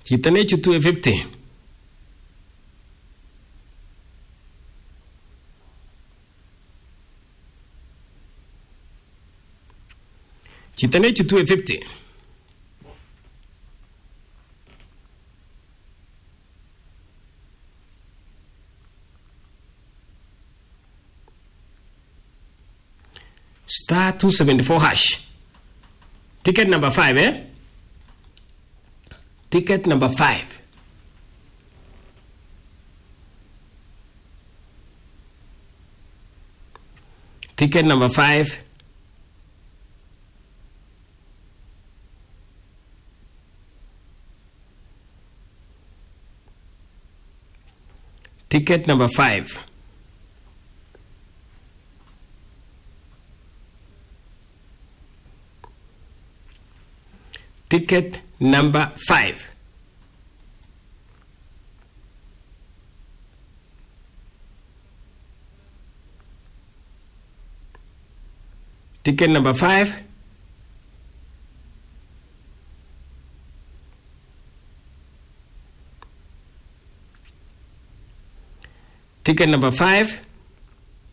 Chito nechutu 50. Chito nechutu 50. Star 274 hash. Ticket number 5, eh? Ticket number 5. Ticket number 5. Ticket number 5. Ticket number 5. Ticket number 5. Ticket number 5.